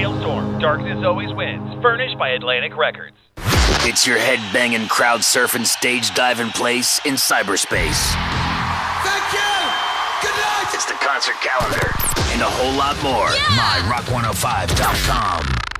Hailstorm, Darkness Always Wins, furnished by Atlantic Records. It's your head-banging, crowd-surfing, stage-diving place in cyberspace. Thank you! Good night! It's the concert calendar and a whole lot more. Yeah! MyRock105.com.